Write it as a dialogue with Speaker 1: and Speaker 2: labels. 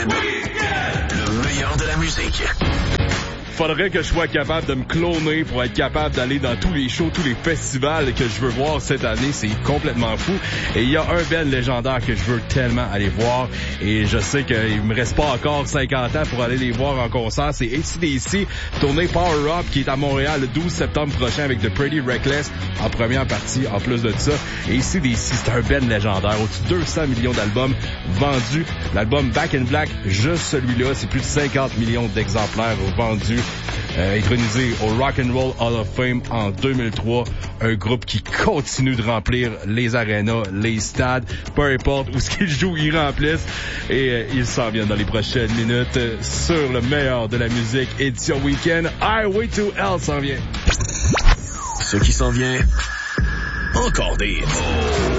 Speaker 1: Le meilleur de la musique.
Speaker 2: Faudrait que je sois capable de me cloner pour être capable d'aller dans tous les shows, tous les festivals que je veux voir cette année. C'est complètement fou. Et il y a un band légendaire que je veux tellement aller voir. Et je sais qu'il me reste pas encore 50 ans pour aller les voir en concert. C'est AC/DC, tournée Power Up, qui est à Montréal le 12 septembre prochain avec The Pretty Reckless en première partie, en plus de ça. Et AC/DC, c'est un band légendaire. Au-dessus de 200 millions d'albums vendus. L'album Back in Black, juste celui-là, c'est plus de 50 millions d'exemplaires vendus. Intronisé au Rock and Roll Hall of Fame en 2003, un groupe qui continue de remplir les arénas, les stades, peu importe où ce qu'ils jouent, ils remplissent et ils s'en viennent dans les prochaines minutes sur le meilleur de la musique édition week-end. Highway to Hell s'en vient.
Speaker 1: Ce qui s'en vient, encore des hits.